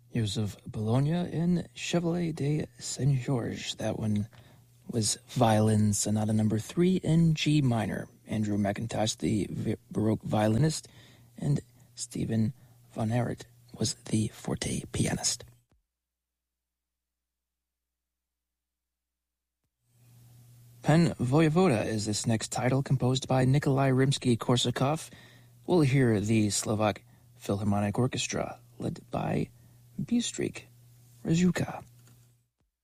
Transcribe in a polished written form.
Joseph Bologna and Chevalier de Saint-Georges. That one was Violin Sonata number 3 in G minor. Andrew McIntosh, the Baroque violinist, and Stephen von Arert was the forte pianist. Pen Voyevoda is this next title, composed by Nikolai Rimsky-Korsakov. We'll hear the Slovak Philharmonic Orchestra, led by Bystrik Ruzhuka.